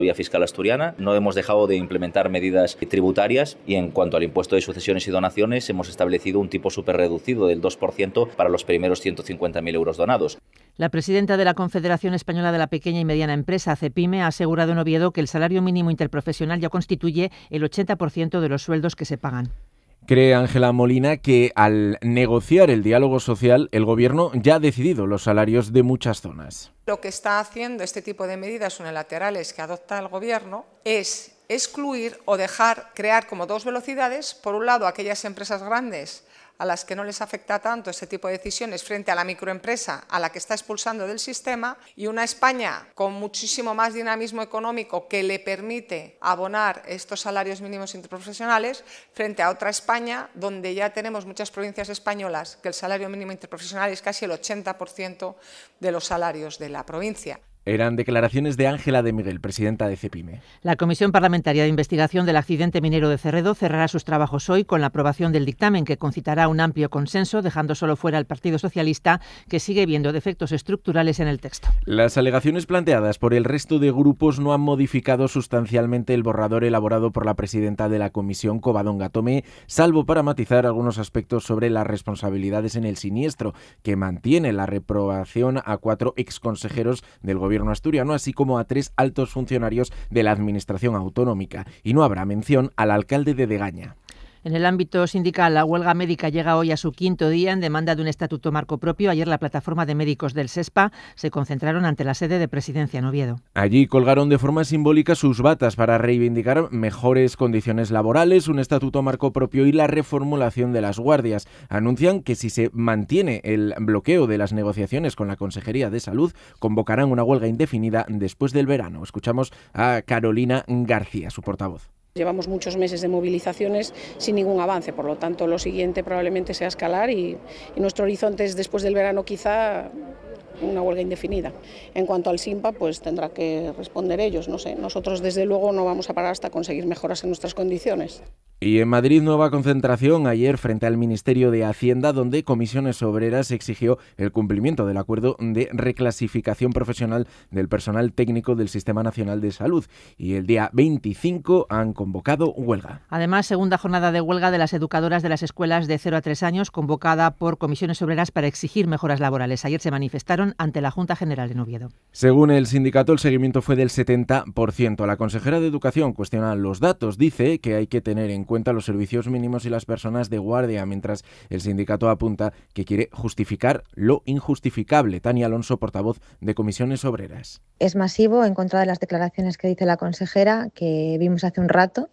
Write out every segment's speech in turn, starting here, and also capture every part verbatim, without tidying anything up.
Vía fiscal asturiana no hemos dejado de implementar medidas tributarias y en cuanto al impuesto de sucesiones y donaciones hemos establecido un tipo súper reducido del dos por ciento para los primeros ciento cincuenta mil euros donados. La presidenta de la Confederación Española de la Pequeña y Mediana Empresa, CEPIME, ha asegurado en Oviedo que el salario mínimo interprofesional ya constituye el ochenta por ciento de los sueldos que se pagan. Cree Ángela Molina que al negociar el diálogo social, el Gobierno ya ha decidido los salarios de muchas zonas. Lo que está haciendo este tipo de medidas unilaterales que adopta el Gobierno es excluir o dejar crear como dos velocidades, por un lado aquellas empresas grandes a las que no les afecta tanto este tipo de decisiones frente a la microempresa a la que está expulsando del sistema, y una España con muchísimo más dinamismo económico que le permite abonar estos salarios mínimos interprofesionales frente a otra España donde ya tenemos muchas provincias españolas que el salario mínimo interprofesional es casi el ochenta por ciento de los salarios de la provincia. Eran declaraciones de Ángela de Miguel, presidenta de CEPIME. La Comisión Parlamentaria de Investigación del Accidente Minero de Cerredo cerrará sus trabajos hoy con la aprobación del dictamen, que concitará un amplio consenso, dejando solo fuera al Partido Socialista, que sigue viendo defectos estructurales en el texto. Las alegaciones planteadas por el resto de grupos no han modificado sustancialmente el borrador elaborado por la presidenta de la Comisión, Covadonga Tomé, salvo para matizar algunos aspectos sobre las responsabilidades en el siniestro, que mantiene la reprobación a cuatro exconsejeros del Gobierno Gobierno asturiano, así como a tres altos funcionarios de la Administración autonómica, y no habrá mención al alcalde de Degaña. En el ámbito sindical, la huelga médica llega hoy a su quinto día en demanda de un estatuto marco propio. Ayer la plataforma de médicos del SESPA se concentraron ante la sede de Presidencia en Oviedo. Allí colgaron de forma simbólica sus batas para reivindicar mejores condiciones laborales, un estatuto marco propio y la reformulación de las guardias. Anuncian que si se mantiene el bloqueo de las negociaciones con la Consejería de Salud, convocarán una huelga indefinida después del verano. Escuchamos a Carolina García, su portavoz. Llevamos muchos meses de movilizaciones sin ningún avance, por lo tanto lo siguiente probablemente sea escalar y, y nuestro horizonte es después del verano quizá una huelga indefinida. En cuanto al SINPA, pues tendrá que responder ellos, no sé, nosotros desde luego no vamos a parar hasta conseguir mejoras en nuestras condiciones. Y en Madrid, nueva concentración ayer frente al Ministerio de Hacienda, donde Comisiones Obreras exigió el cumplimiento del acuerdo de reclasificación profesional del personal técnico del Sistema Nacional de Salud. Y el día veinticinco han convocado huelga. Además, segunda jornada de huelga de las educadoras de las escuelas de cero a tres años, convocada por Comisiones Obreras para exigir mejoras laborales. Ayer se manifestaron ante la Junta General en Oviedo. Según el sindicato, el seguimiento fue del setenta por ciento. La consejera de Educación cuestiona los datos. Dice que hay que tener en cuenta los servicios mínimos y las personas de guardia, mientras el sindicato apunta que quiere justificar lo injustificable. Tania Alonso, portavoz de Comisiones Obreras. Es masivo en contra de las declaraciones que dice la consejera, que vimos hace un rato.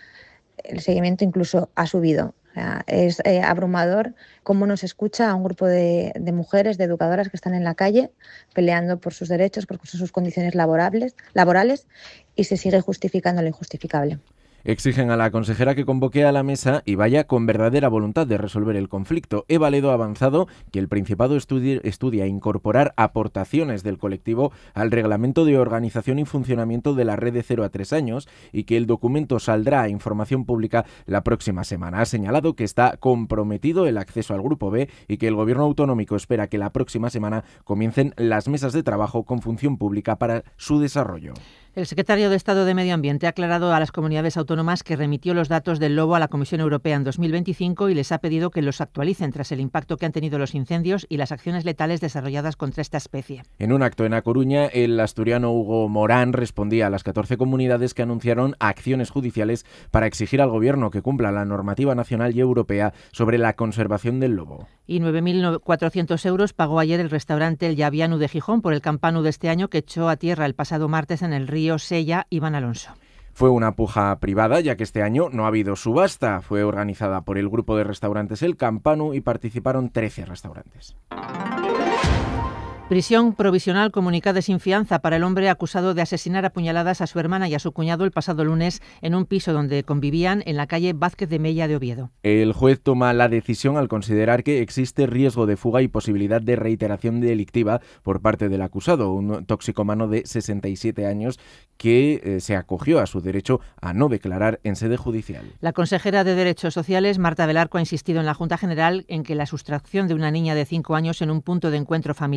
El seguimiento incluso ha subido. O sea, es eh, abrumador cómo nos escucha a un grupo de, de mujeres, de educadoras que están en la calle peleando por sus derechos, por sus condiciones laborables, laborales, y se sigue justificando lo injustificable. Exigen a la consejera que convoque a la mesa y vaya con verdadera voluntad de resolver el conflicto. Eva Ledo ha avanzado que el Principado estudi- estudia incorporar aportaciones del colectivo al reglamento de organización y funcionamiento de la red de cero a tres años y que el documento saldrá a información pública la próxima semana. Ha señalado que está comprometido el acceso al Grupo B y que el Gobierno autonómico espera que la próxima semana comiencen las mesas de trabajo con función pública para su desarrollo. El secretario de Estado de Medio Ambiente ha aclarado a las comunidades autónomas que remitió los datos del lobo a la Comisión Europea en dos mil veinticinco y les ha pedido que los actualicen tras el impacto que han tenido los incendios y las acciones letales desarrolladas contra esta especie. En un acto en A Coruña, el asturiano Hugo Morán respondía a las catorce comunidades que anunciaron acciones judiciales para exigir al Gobierno que cumpla la normativa nacional y europea sobre la conservación del lobo. Y nueve mil cuatrocientos euros pagó ayer el restaurante El Llavianu de Gijón por el campanu de este año que echó a tierra el pasado martes en el río Sella. Iván Alonso. Fue una puja privada, ya que este año no ha habido subasta. Fue organizada por el grupo de restaurantes El Campanu y participaron trece restaurantes. Prisión provisional comunicada sin fianza para el hombre acusado de asesinar a puñaladas a su hermana y a su cuñado el pasado lunes en un piso donde convivían en la calle Vázquez de Mella de Oviedo. El juez toma la decisión al considerar que existe riesgo de fuga y posibilidad de reiteración delictiva por parte del acusado, un toxicómano de sesenta y siete años que eh, se acogió a su derecho a no declarar en sede judicial. La consejera de Derechos Sociales, Marta Velarco, ha insistido en la Junta General en que la sustracción de una niña de cinco años en un punto de encuentro familiar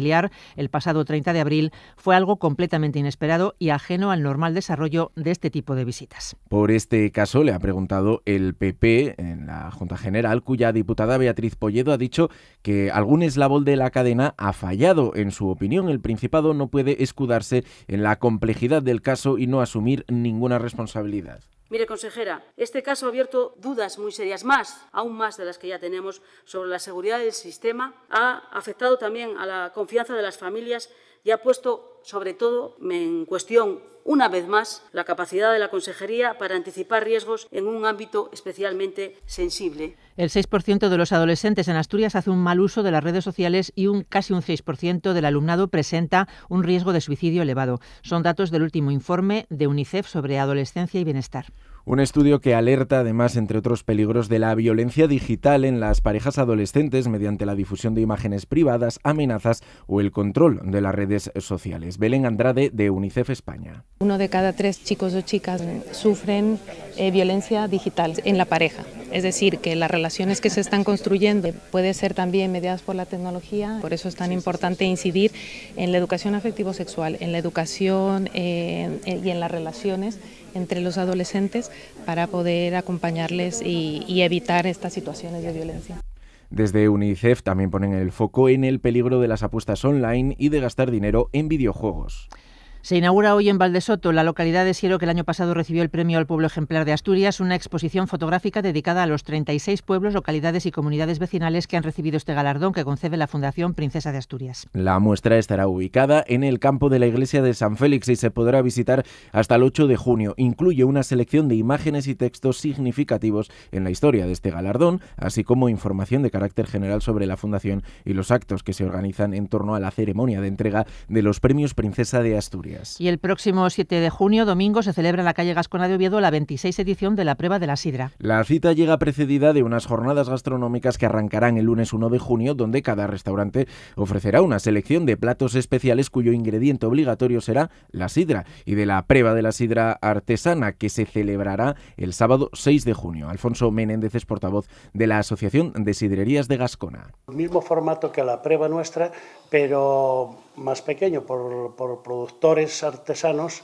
el pasado treinta de abril fue algo completamente inesperado y ajeno al normal desarrollo de este tipo de visitas. Por este caso le ha preguntado el P P en la Junta General, cuya diputada Beatriz Polledo ha dicho que algún eslabón de la cadena ha fallado. En su opinión, el Principado no puede escudarse en la complejidad del caso y no asumir ninguna responsabilidad. Mire, consejera, este caso ha abierto dudas muy serias, más, aún más de las que ya tenemos, sobre la seguridad del sistema, ha afectado también a la confianza de las familias y ha puesto, sobre todo, en cuestión, una vez más, la capacidad de la Consejería para anticipar riesgos en un ámbito especialmente sensible. El seis por ciento de los adolescentes en Asturias hace un mal uso de las redes sociales y un casi un seis por ciento del alumnado presenta un riesgo de suicidio elevado. Son datos del último informe de UNICEF sobre adolescencia y bienestar. Un estudio que alerta, además, entre otros peligros, de la violencia digital en las parejas adolescentes mediante la difusión de imágenes privadas, amenazas o el control de las redes sociales. Belén Andrade, de UNICEF España. Uno de cada tres chicos o chicas sufren eh, violencia digital en la pareja. Es decir, que las relaciones que se están construyendo pueden ser también mediadas por la tecnología. Por eso es tan importante incidir en la educación afectivo-sexual, en la educación eh, y en las relaciones entre los adolescentes para poder acompañarles y, y evitar estas situaciones de violencia. Desde UNICEF también ponen el foco en el peligro de las apuestas online y de gastar dinero en videojuegos. Se inaugura hoy en Valdesoto, la localidad de Siero que el año pasado recibió el premio al Pueblo Ejemplar de Asturias, una exposición fotográfica dedicada a los treinta y seis pueblos, localidades y comunidades vecinales que han recibido este galardón que concede la Fundación Princesa de Asturias. La muestra estará ubicada en el campo de la iglesia de San Félix y se podrá visitar hasta el ocho de junio. Incluye una selección de imágenes y textos significativos en la historia de este galardón, así como información de carácter general sobre la Fundación y los actos que se organizan en torno a la ceremonia de entrega de los premios Princesa de Asturias. Y el próximo siete de junio, domingo, se celebra en la calle Gascona de Oviedo la veintiséis edición de la prueba de la sidra. La cita llega precedida de unas jornadas gastronómicas que arrancarán el lunes uno de junio, donde cada restaurante ofrecerá una selección de platos especiales cuyo ingrediente obligatorio será la sidra, y de la prueba de la sidra artesana, que se celebrará el sábado seis de junio. Alfonso Menéndez es portavoz de la Asociación de Sidrerías de Gascona. El mismo formato que la prueba nuestra, pero más pequeño, por, por productores artesanos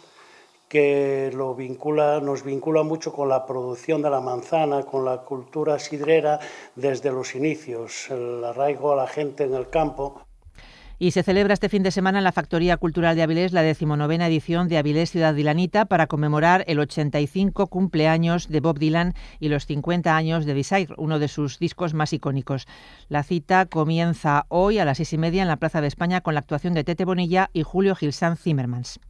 que lo vincula, nos vincula mucho con la producción de la manzana, con la cultura sidrera desde los inicios, el arraigo a la gente en el campo. Y se celebra este fin de semana en la Factoría Cultural de Avilés la decimonovena edición de Avilés Ciudad Dilanita para conmemorar el ochenta y cinco cumpleaños de Bob Dylan y los cincuenta años de Desire, uno de sus discos más icónicos. La cita comienza hoy a las seis y media en la Plaza de España con la actuación de Tete Bonilla y Julio Gilsán Zimmermans.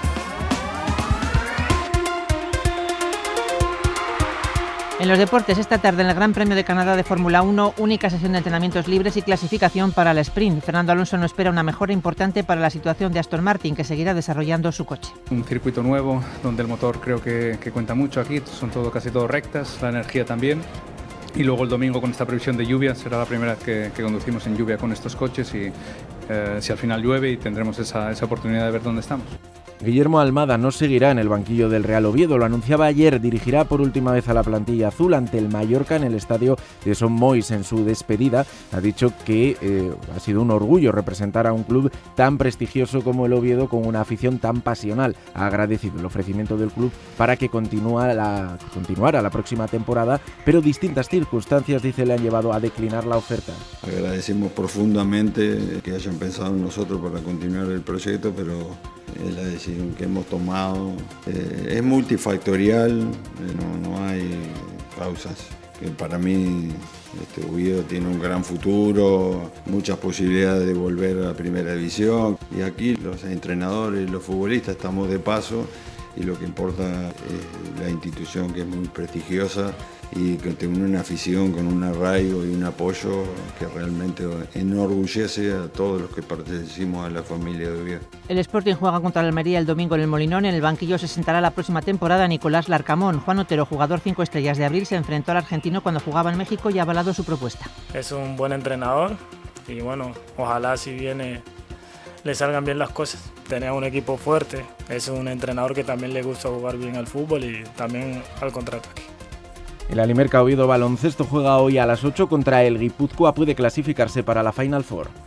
En los deportes, esta tarde en el Gran Premio de Canadá de Fórmula uno, única sesión de entrenamientos libres y clasificación para el sprint. Fernando Alonso no espera una mejora importante para la situación de Aston Martin, que seguirá desarrollando su coche. Un circuito nuevo, donde el motor creo que, que cuenta mucho aquí, son todo, casi todo rectas, la energía también. Y luego el domingo con esta previsión de lluvia, será la primera vez que, que conducimos en lluvia con estos coches y eh, si al final llueve y tendremos esa, esa oportunidad de ver dónde estamos. Guillermo Almada no seguirá en el banquillo del Real Oviedo, lo anunciaba ayer, dirigirá por última vez a la plantilla azul ante el Mallorca en el estadio de Son Moix en su despedida. Ha dicho que eh, ha sido un orgullo representar a un club tan prestigioso como el Oviedo con una afición tan pasional. Ha agradecido el ofrecimiento del club para que continúa la, continuara la próxima temporada, pero distintas circunstancias, dice, le han llevado a declinar la oferta. Agradecemos profundamente que hayan pensado en nosotros para continuar el proyecto, pero es la decisión que hemos tomado. Eh, es multifactorial, eh, no, no hay causas. Que para mí este Oviedo tiene un gran futuro, muchas posibilidades de volver a la primera división. Y aquí los entrenadores y los futbolistas estamos de paso y lo que importa es la institución, que es muy prestigiosa y que tiene una afición con un arraigo y un apoyo que realmente enorgullece a todos los que pertenecimos a la familia de Oviedo. El Sporting juega contra el Almería el domingo en el Molinón. En el banquillo se sentará la próxima temporada Nicolás Larcamón. Juan Otero, jugador cinco estrellas de Abril, se enfrentó al argentino cuando jugaba en México y ha avalado su propuesta. Es un buen entrenador y bueno, ojalá si viene le salgan bien las cosas. Tener un equipo fuerte, es un entrenador que también le gusta jugar bien al fútbol y también al contraataque. El Alimerca Oviedo Baloncesto juega hoy a las ocho contra el Guipúzcoa, puede clasificarse para la Final Four.